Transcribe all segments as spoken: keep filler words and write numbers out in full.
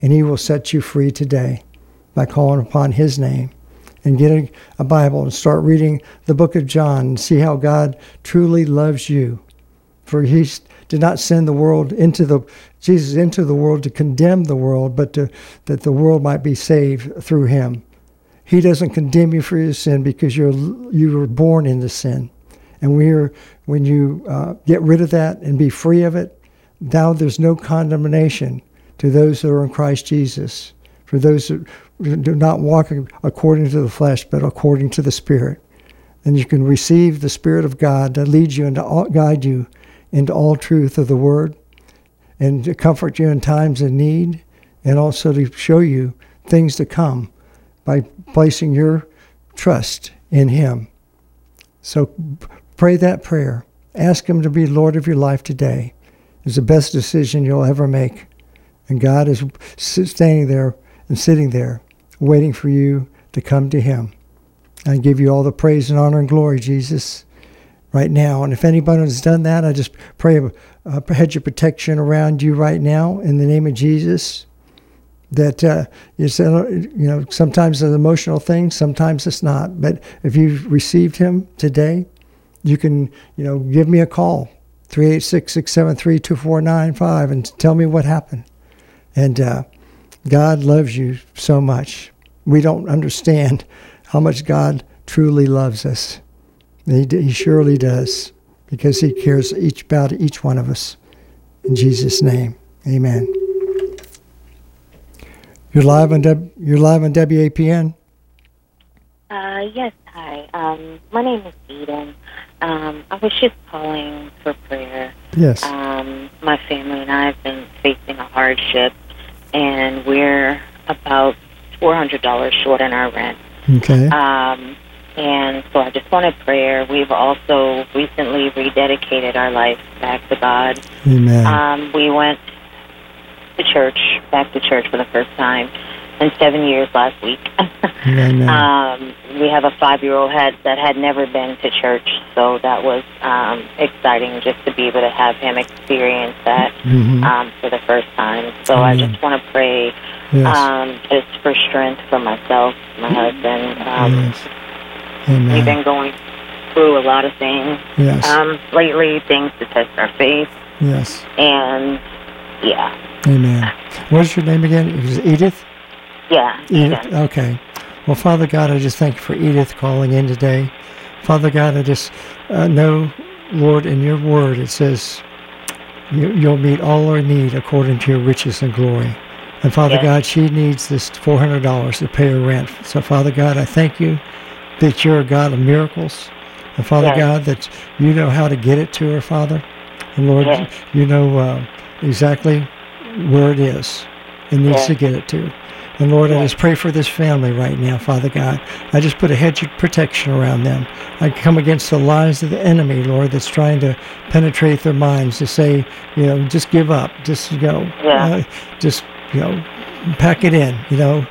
and he will set you free today by calling upon his name. And get a, a Bible and start reading the book of John and see how God truly loves you. For he did not send the world into the, Jesus into the world to condemn the world, but to, that the world might be saved through him. He doesn't condemn you for your sin because you're you were born into sin. And we're, when you uh, get rid of that and be free of it, now there's no condemnation to those that are in Christ Jesus. For those that do not walk according to the flesh, but according to the Spirit. And you can receive the Spirit of God that leads you and to all, guide you into all truth of the Word, and to comfort you in times of need, and also to show you things to come by placing your trust in him. So pray that prayer. Ask him to be Lord of your life today. It's the best decision you'll ever make. And God is standing there and sitting there, waiting for you to come to him. I give you all the praise and honor and glory, Jesus, right now. And if anybody has done that, I just pray a, a hedge of protection around you right now in the name of Jesus. That uh, it's, uh, you know, sometimes it's an emotional thing, sometimes it's not. But if you've received him today, you can, you know, give me a call, three eight six, six seven three, two four nine five, and tell me what happened. And uh, God loves you so much. We don't understand how much God truly loves us. He, he surely does, because he cares each about each one of us. In Jesus' name, amen. You're live on W, you're live on W A P N. Uh, yes, hi. Um, my name is Eden. Um, I was just calling for prayer. Yes. Um, my family and I have been facing a hardship, and we're about four hundred dollars short on our rent. Okay. Um, and so I just wanted prayer. We've also recently rededicated our life back to God. Amen. Um, we went to church, back to church for the first time in seven years last week. Amen. um, we have a five-year-old head that had never been to church, so that was um, exciting just to be able to have him experience that Mm-hmm. um, for the first time. So Amen. I just want to pray Yes. um, just for strength for myself, my husband. Um, Yes. Amen. We've been going through a lot of things Yes. um, lately, things to test our faith, Yes. and yeah. Amen. What's your name again? It was Edith? Yeah. Edith. yeah. Okay. Well, Father God, I just thank you for Edith calling in today. Father God, I just uh, know, Lord, in your word it says you, you'll meet all our need according to your riches and glory. And Father Yes. God, she needs this four hundred dollars to pay her rent. So Father God, I thank you that you're a God of miracles. And Father Yes. God, that you know how to get it to her, Father. And Lord, Yes. you know uh, exactly where it is it needs Yes. to get it to. And Lord, I Yes. just pray for this family right now, Father God. I just put a hedge of protection around them. I come against the lies of the enemy, Lord, that's trying to penetrate their minds to say, you know, just give up, just, you know, Yeah. uh, just, you know, pack it in, you know.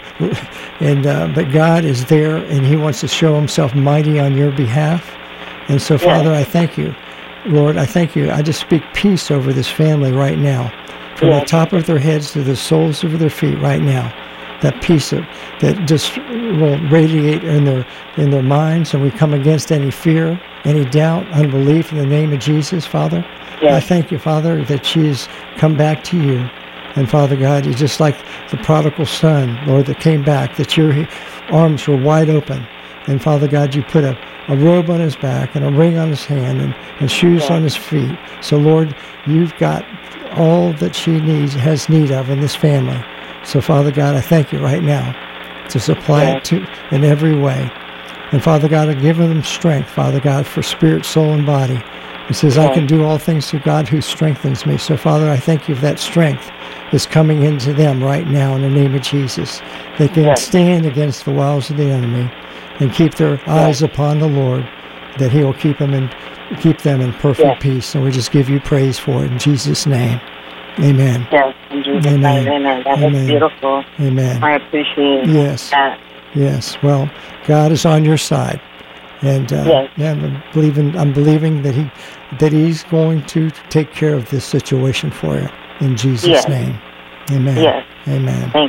And uh, but God is there, and he wants to show himself mighty on your behalf. And so, Yes. Father, I thank you. Lord, I thank you. I just speak peace over this family right now, from Yes. the top of their heads to the soles of their feet right now. That peace of, that just will radiate in their in their minds, and we come against any fear, any doubt, unbelief in the name of Jesus, Father. Yes. I thank you, Father, that she's come back to you. And Father God, you're just like the prodigal son, Lord, that came back, that your arms were wide open. And Father God, you put a, a robe on his back and a ring on his hand and, and shoes Yes. on his feet. So Lord, you've got all that she needs, has need of in this family. So Father God, I thank you right now to supply Yes. it to in every way. And Father God, I give them strength, Father God, for spirit, soul, and body. It says, I Yes. can do all things through God who strengthens me. So Father, I thank you for that strength is coming into them right now in the name of Jesus. They can Yes. stand against the wiles of the enemy and keep their eyes upon the Lord, that he will keep them in, keep them in perfect Yes. peace. And we just give you praise for it in Jesus' name. Amen. Yes, in Jesus' Amen. name, amen. That Amen. was beautiful. Amen. I appreciate Yes. that. Yes. Well, God is on your side, and uh, Yes. yeah, I'm believing. I'm believing that he that he's going to take care of this situation for you in Jesus' Yes. name. Amen. Yes. Amen. Thank